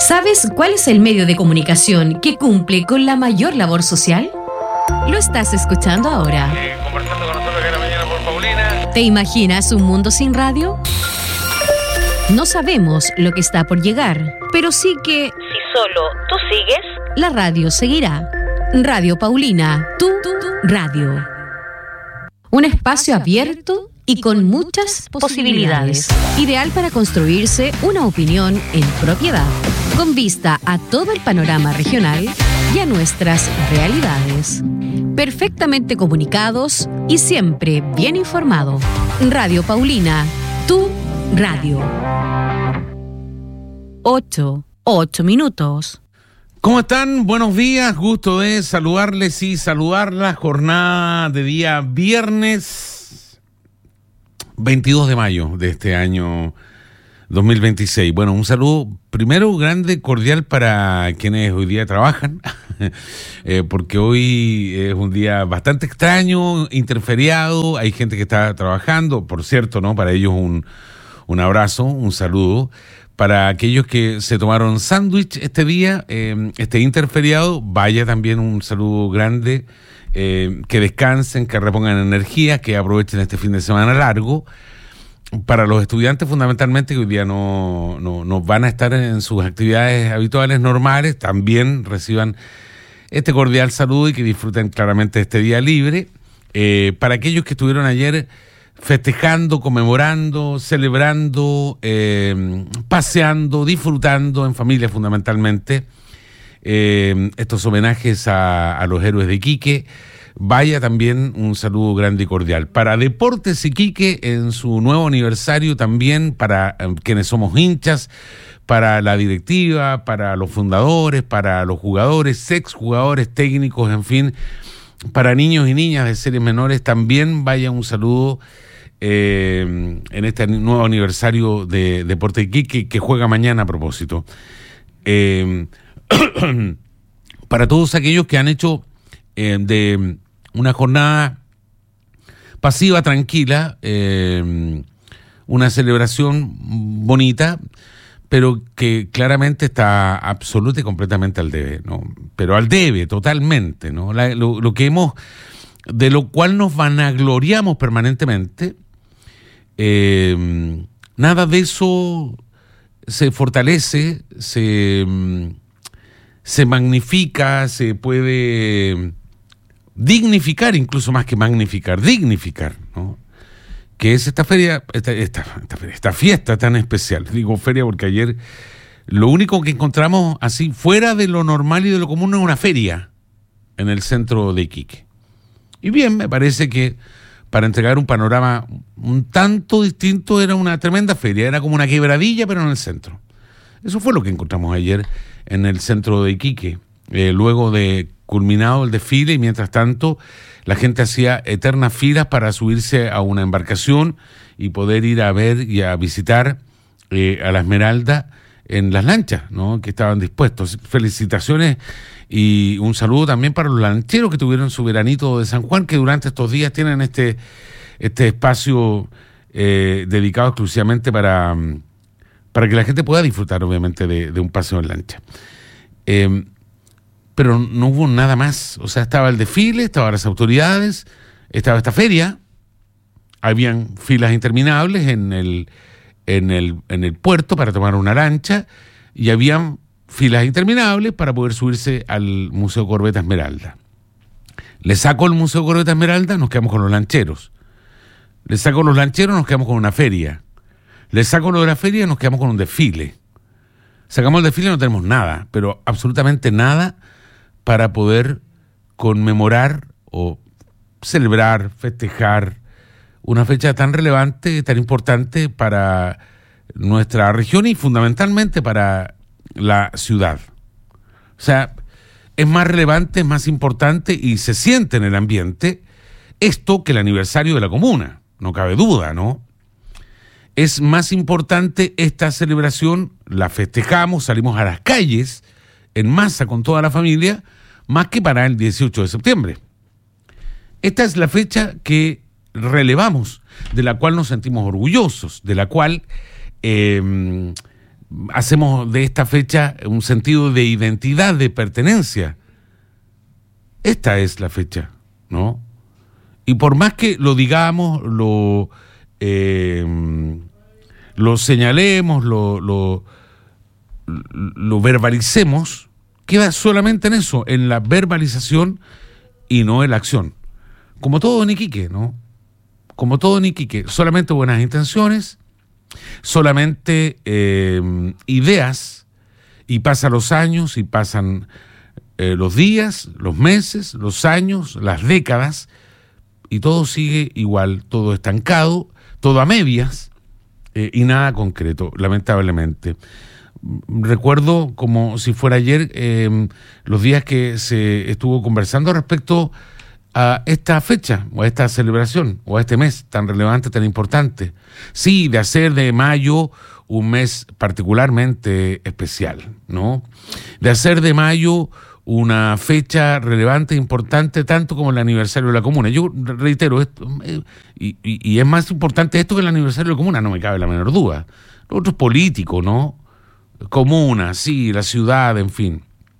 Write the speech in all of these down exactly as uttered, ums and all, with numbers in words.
¿Sabes cuál es el medio de comunicación que cumple con la mayor labor social? Lo estás escuchando ahora. Eh, conversando con nosotros acá en la mañana por Paulina. ¿Te imaginas un mundo sin radio? No sabemos lo que está por llegar, pero sí que, si solo tú sigues, la radio seguirá. Radio Paulina, tu radio. Un espacio abierto y con muchas posibilidades. Ideal para construirse una opinión en propiedad, con vista a todo el panorama regional y a nuestras realidades. Perfectamente comunicados y siempre bien informado. Radio Paulina, tu radio. Ocho, ocho minutos. ¿Cómo están? Buenos días, gusto de saludarles y saludar la jornada de día viernes veintidós de mayo de este año dos mil veintiséis. Bueno, un saludo primero grande, cordial para quienes hoy día trabajan, eh, porque hoy es un día bastante extraño, interferiado, hay gente que está trabajando, por cierto, ¿no? Para ellos un, un abrazo, un saludo. Para aquellos que se tomaron sándwich este día, eh, este interferiado, vaya también un saludo grande, eh, que descansen, que repongan energía, que aprovechen este fin de semana largo. Para los estudiantes fundamentalmente, que hoy día no, no, no van a estar en sus actividades habituales normales, también reciban este cordial saludo y que disfruten claramente este día libre. Eh, para aquellos que estuvieron ayer festejando, conmemorando, celebrando, eh, paseando, disfrutando en familia fundamentalmente, eh, estos homenajes a, a los héroes de Iquique, vaya también un saludo grande y cordial. Para Deportes Iquique en su nuevo aniversario también, para eh, quienes somos hinchas, para la directiva, para los fundadores, para los jugadores, exjugadores, técnicos, en fin, para niños y niñas de series menores también vaya un saludo eh, en este nuevo aniversario de Deportes Iquique que juega mañana a propósito. Eh, para todos aquellos que han hecho eh, de una jornada pasiva, tranquila, eh, una celebración bonita, pero que claramente está absoluta y completamente al debe, ¿no? Pero al debe, totalmente, ¿no? La, lo, lo que hemos, de lo cual nos vanagloriamos permanentemente, eh, nada de eso se fortalece, se, se magnifica, se puede dignificar, incluso más que magnificar, dignificar, ¿no? Que es esta feria, esta, esta, esta, feria, esta fiesta tan especial. Digo feria porque ayer lo único que encontramos así fuera de lo normal y de lo común es una feria en el centro de Iquique. Y bien, me parece que para entregar un panorama un tanto distinto era una tremenda feria, era como una quebradilla pero en el centro. Eso fue lo que encontramos ayer en el centro de Iquique, eh, luego de culminado el desfile y mientras tanto la gente hacía eternas filas para subirse a una embarcación y poder ir a ver y a visitar eh, a la Esmeralda en las lanchas, ¿no? Que estaban dispuestos. Felicitaciones y un saludo también para los lancheros que tuvieron su veranito de San Juan, que durante estos días tienen este, este espacio eh, dedicado exclusivamente para, para que la gente pueda disfrutar obviamente de, de un paseo en lancha. Eh, pero no hubo nada más, o sea, estaba el desfile, estaban las autoridades, estaba esta feria, habían filas interminables en el, en el, en el puerto para tomar una lancha y habían filas interminables para poder subirse al Museo Corbeta Esmeralda. Le saco el Museo Corbeta Esmeralda, nos quedamos con los lancheros. Le saco los lancheros, nos quedamos con una feria. Le saco lo de la feria, nos quedamos con un desfile. Sacamos el desfile y no tenemos nada, pero absolutamente nada para poder conmemorar o celebrar, festejar una fecha tan relevante, tan importante para nuestra región y fundamentalmente para la ciudad. O sea, es más relevante, es más importante y se siente en el ambiente esto que el aniversario de la comuna, no cabe duda, ¿no? Es más importante esta celebración, la festejamos, salimos a las calles en masa con toda la familia, más que para el dieciocho de septiembre. Esta es la fecha que relevamos, de la cual nos sentimos orgullosos, de la cual eh, hacemos de esta fecha un sentido de identidad, de pertenencia. Esta es la fecha, ¿no? Y por más que lo digamos, lo, eh, lo señalemos, lo, lo, lo verbalicemos, queda solamente en eso, en la verbalización y no en la acción. Como todo en Iquique, ¿no? Como todo en Iquique, solamente buenas intenciones, solamente eh, ideas, y pasan los años, y pasan eh, los días, los meses, los años, las décadas, y todo sigue igual, todo estancado, todo a medias, eh, y nada concreto, lamentablemente. Recuerdo como si fuera ayer eh, los días que se estuvo conversando respecto a esta fecha, o a esta celebración, o a este mes tan relevante, tan importante. Sí, de hacer de mayo un mes particularmente especial, ¿no? De hacer de mayo una fecha relevante, importante, tanto como el aniversario de la comuna. Yo reitero, esto, eh, y, y, y es más importante esto que el aniversario de la comuna, no me cabe la menor duda. Lo otro es político, ¿no? Comuna, sí, la ciudad, en fin.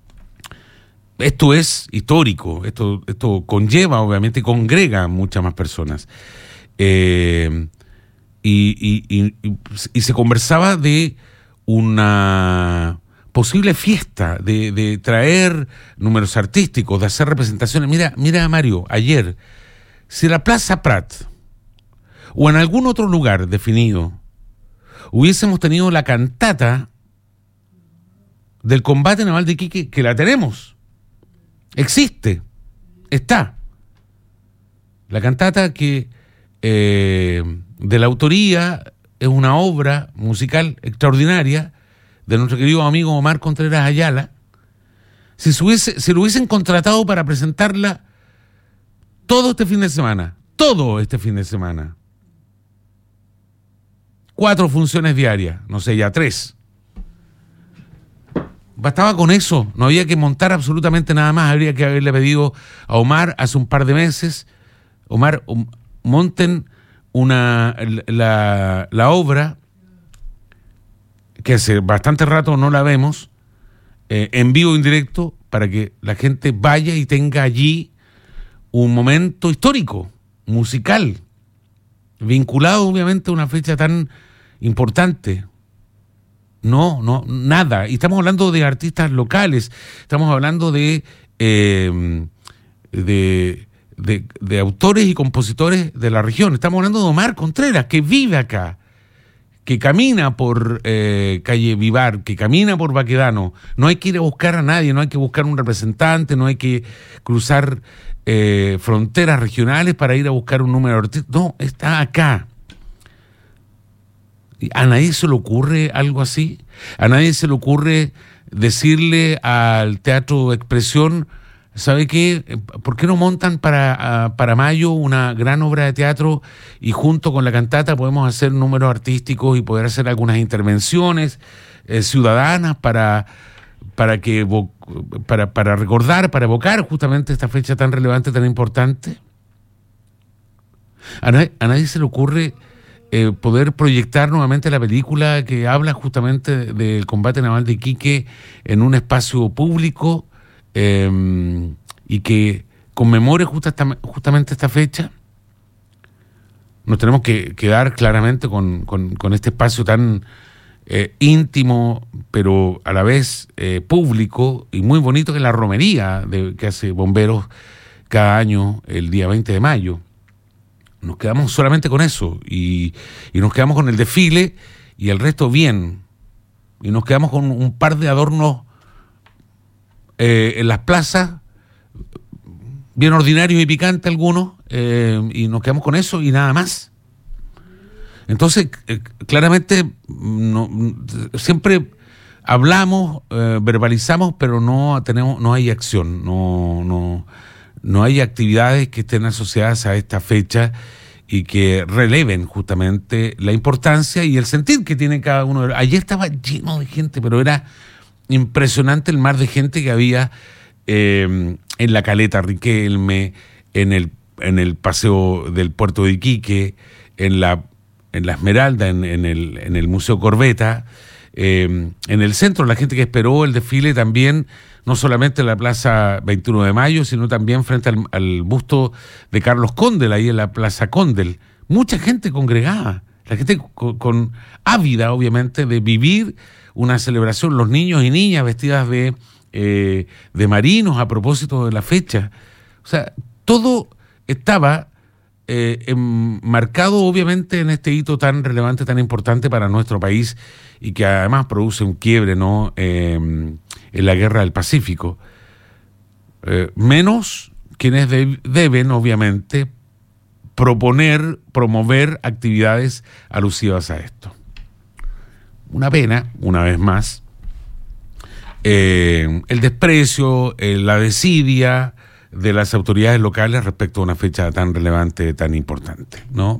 Esto es histórico, esto, esto conlleva, obviamente, congrega a muchas más personas. Eh, y, y, y, y se conversaba de una posible fiesta, de, de traer números artísticos, de hacer representaciones. Mira, mira, Mario, ayer, si la Plaza Prat o en algún otro lugar definido hubiésemos tenido la cantata del combate naval de Iquique, que la tenemos, existe, está. La cantata que eh, de la autoría es una obra musical extraordinaria de nuestro querido amigo Omar Contreras Ayala. Si se hubiese, si lo hubiesen contratado para presentarla todo este fin de semana, todo este fin de semana, cuatro funciones diarias, no sé, ya tres. Bastaba con eso, no había que montar absolutamente nada más. Habría que haberle pedido a Omar hace un par de meses, Omar, um, monten una la, la obra, que hace bastante rato no la vemos, eh, en vivo, en directo, para que la gente vaya y tenga allí un momento histórico, musical, vinculado obviamente a una fecha tan importante. No, no, nada. Y estamos hablando de artistas locales, estamos hablando de, eh, de, de, de autores y compositores de la región. Estamos hablando de Omar Contreras, que vive acá, que camina por eh, calle Vivar, que camina por Baquedano. No hay que ir a buscar a nadie, no hay que buscar un representante, no hay que cruzar eh, fronteras regionales para ir a buscar un número de artistas. No, está acá. ¿A nadie se le ocurre algo así? ¿A nadie se le ocurre decirle al Teatro Expresión, ¿sabe qué? ¿Por qué no montan para, para mayo una gran obra de teatro y junto con la cantata podemos hacer números artísticos y poder hacer algunas intervenciones eh, ciudadanas para, para, que, para, para recordar, para evocar justamente esta fecha tan relevante, tan importante? ¿A nadie, a nadie se le ocurre Eh, poder proyectar nuevamente la película que habla justamente del combate naval de Iquique en un espacio público eh, y que conmemore justa esta, justamente esta fecha? Nos tenemos que quedar claramente con, con, con este espacio tan eh, íntimo, pero a la vez eh, público y muy bonito, que es la romería de, que hace Bomberos cada año el día veinte de mayo. Nos quedamos solamente con eso y, y nos quedamos con el desfile y el resto bien. Y nos quedamos con un par de adornos eh, en las plazas, bien ordinarios y picantes algunos, eh, y nos quedamos con eso y nada más. Entonces, eh, claramente, no, siempre hablamos, eh, verbalizamos, pero no tenemos, no hay acción, no, no, no hay actividades que estén asociadas a esta fecha y que releven justamente la importancia y el sentir que tiene cada uno de los... Ayer estaba lleno de gente, pero era impresionante el mar de gente que había eh, en la Caleta Riquelme, en el, en el paseo del puerto de Iquique, en la, en la Esmeralda, en, en, el, en el Museo Corbeta, eh, en el centro, la gente que esperó el desfile también, no solamente en la Plaza veintiuno de Mayo, sino también frente al, al busto de Carlos Condel, ahí en la Plaza Condel. Mucha gente congregada, la gente con, con ávida, obviamente, de vivir una celebración, los niños y niñas vestidas de, eh, de marinos a propósito de la fecha. O sea, todo estaba eh, enmarcado, obviamente, en este hito tan relevante, tan importante para nuestro país y que además produce un quiebre, ¿no?, eh, en la guerra del Pacífico. Eh, menos quienes de- deben, obviamente, proponer, promover actividades alusivas a esto. Una pena, una vez más, eh, el desprecio, eh, la desidia de las autoridades locales respecto a una fecha tan relevante, tan importante, ¿no?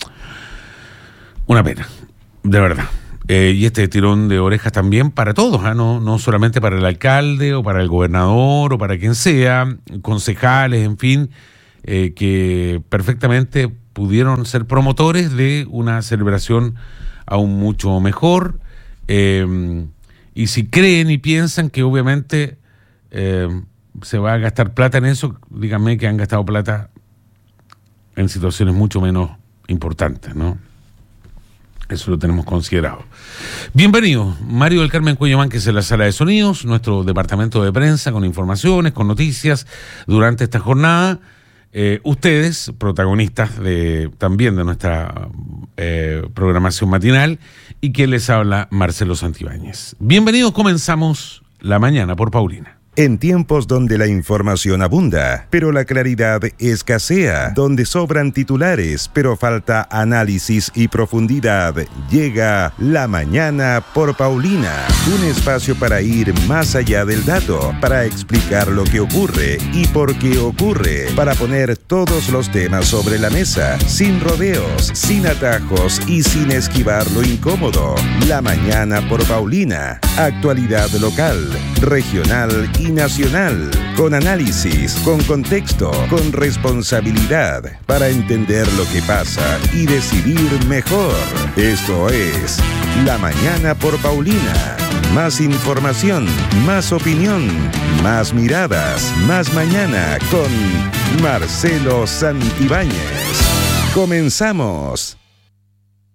Una pena, de verdad. Eh, y este tirón de orejas también para todos, ¿eh? no, no solamente para el alcalde o para el gobernador o para quien sea, concejales, en fin, eh, que perfectamente pudieron ser promotores de una celebración aún mucho mejor. Eh, y si creen y piensan que obviamente eh, se va a gastar plata en eso, díganme que han gastado plata en situaciones mucho menos importantes, ¿no? Eso lo tenemos considerado. Bienvenido, Mario del Carmen Cuello Mánquez en la sala de sonidos, nuestro departamento de prensa con informaciones, con noticias durante esta jornada. Eh, ustedes, protagonistas de también de nuestra eh, programación matinal, y quien les habla, Marcelo Santibáñez. Bienvenidos, comenzamos la mañana por Paulina. En tiempos donde la información abunda, pero la claridad escasea, donde sobran titulares, pero falta análisis y profundidad, llega La Mañana por Paulina, un espacio para ir más allá del dato, para explicar lo que ocurre y por qué ocurre, para poner todos los temas sobre la mesa, sin rodeos, sin atajos y sin esquivar lo incómodo. La Mañana por Paulina, actualidad local, regional y nacional, con análisis, con contexto, con responsabilidad, para entender lo que pasa y decidir mejor. Esto es La Mañana por Paulina. Más información, más opinión, más miradas, más mañana con Marcelo Santibáñez. Comenzamos.